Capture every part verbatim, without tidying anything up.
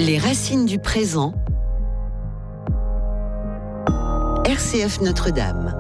Les racines du présent. R C F Notre-Dame.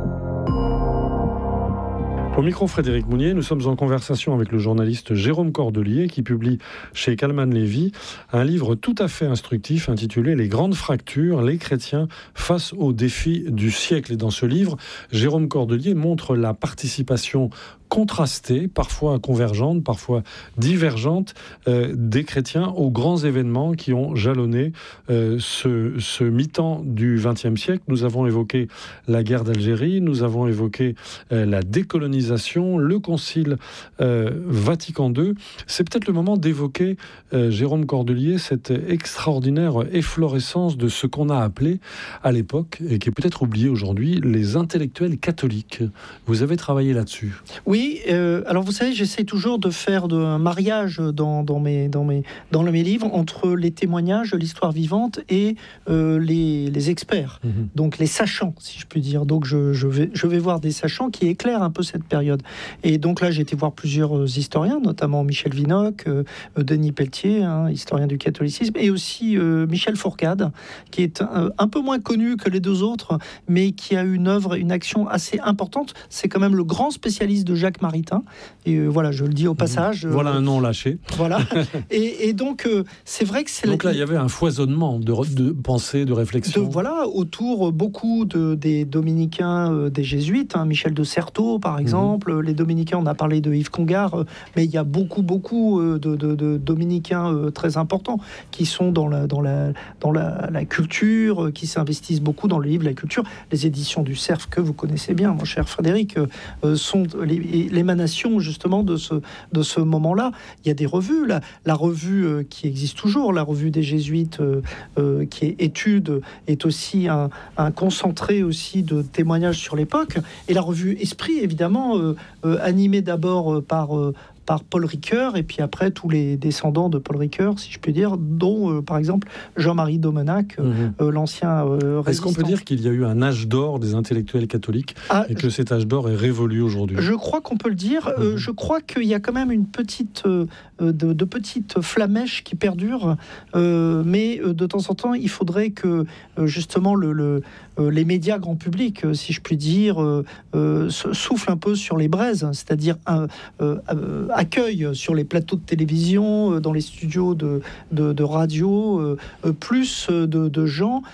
Au micro Frédéric Mounier, nous sommes en conversation avec le journaliste Jérôme Cordelier qui publie chez Calman Lévy un livre tout à fait instructif intitulé « Les grandes fractures, les chrétiens face aux défis du siècle ». Et dans ce livre, Jérôme Cordelier montre la participation contrastée, parfois convergente, parfois divergente, euh, des chrétiens aux grands événements qui ont jalonné euh, ce, ce mi-temps du vingtième siècle. Nous avons évoqué la guerre d'Algérie, nous avons évoqué euh, la décolonisation, le concile euh, Vatican deux. C'est peut-être le moment d'évoquer, euh, Jérôme Cordelier, cette extraordinaire efflorescence de ce qu'on a appelé à l'époque, et qui est peut-être oublié aujourd'hui, les intellectuels catholiques. Vous avez travaillé là-dessus. Oui, euh, alors vous savez, j'essaie toujours de faire de, un mariage dans, dans, mes, dans, mes, dans mes livres entre les témoignages, l'histoire vivante et euh, les, les experts, mmh. donc les sachants, si je puis dire. Donc je, je, vais, je vais voir des sachants qui éclairent un peu cette période. Et donc là, j'ai été voir plusieurs historiens, notamment Michel Vinocq, euh, Denis Pelletier, hein, historien du catholicisme, et aussi euh, Michel Fourcade, qui est un, un peu moins connu que les deux autres, mais qui a une œuvre, une action assez importante. C'est quand même le grand spécialiste de Jacques Maritain, et euh, voilà, je le dis au passage. Voilà euh, un nom lâché. Voilà, et, et donc euh, c'est vrai que c'est... Donc là, il y avait un foisonnement de, de pensée, de réflexion. De, voilà, autour beaucoup de, des dominicains, euh, des jésuites, hein, Michel de Certeau par exemple, mmh. les dominicains, on a parlé de Yves Congar, euh, mais il y a beaucoup, beaucoup euh, de, de, de dominicains euh, très importants qui sont dans la, dans la, dans la, la culture, euh, qui s'investissent beaucoup dans le livre, la culture. Les éditions du Cerf, que vous connaissez bien, mon cher Frédéric, euh, sont les, l'émanation justement de ce, de ce moment-là. Il y a des revues, la, la revue euh, qui existe toujours, la revue des jésuites euh, euh, qui est Études, est aussi un, un concentré aussi de témoignages sur l'époque, et la revue Esprit, évidemment, euh, euh, animée d'abord euh, par... Euh, par Paul Ricoeur, et puis après tous les descendants de Paul Ricoeur, si je puis dire, dont euh, par exemple Jean-Marie Domenach, euh, mmh. euh, l'ancien euh, résistant. Est-ce qu'on peut dire qu'il y a eu un âge d'or des intellectuels catholiques, ah, et que je, cet âge d'or est révolu aujourd'hui? Je crois qu'on peut le dire. Mmh. Euh, je crois qu'il y a quand même une petite, euh, de, de petites flamèches qui perdurent, euh, mais euh, de temps en temps, il faudrait que euh, justement le, le, euh, les médias grand public, euh, si je puis dire, euh, euh, soufflent un peu sur les braises, c'est-à-dire un euh, euh, accueille sur les plateaux de télévision, dans les studios de, de, de radio, euh, plus de, de gens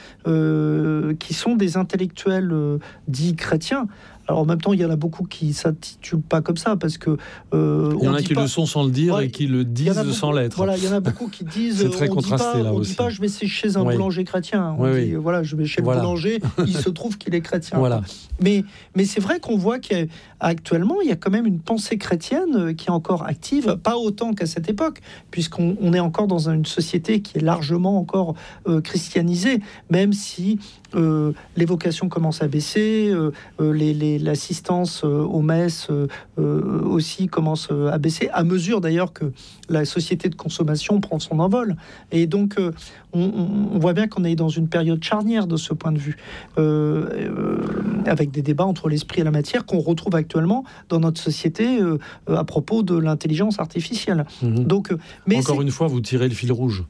euh, qui sont des intellectuels euh, dits chrétiens. Alors en même temps, il y en a beaucoup qui ne s'intitulent pas comme ça, parce que... Euh, il y en a qui pas... le sont sans le dire, ouais, et qui le disent beaucoup, sans l'être. Voilà, il y en a beaucoup qui disent... C'est très contrasté, pas, là on aussi. dit pas, je vais chez un oui. boulanger chrétien. On oui, dit, oui. voilà, je vais chez voilà. le boulanger, il se trouve qu'il est chrétien. Voilà. Mais, mais c'est vrai qu'on voit qu'actuellement, il y a quand même une pensée chrétienne qui est encore active, pas autant qu'à cette époque, puisqu'on on est encore dans une société qui est largement encore euh, christianisée, même si euh, les vocations commencent à baisser, euh, les, les, l'assistance euh, aux messes euh, euh, aussi commence euh, à baisser, à mesure d'ailleurs que la société de consommation prend son envol. Et donc, euh, on, on voit bien qu'on est dans une période charnière de ce point de vue, euh, euh, avec des débats entre l'esprit et la matière qu'on retrouve actuellement dans notre société euh, à propos de l'intelligence artificielle. Mmh. Donc, euh, mais encore une fois, vous tirez le fil rouge.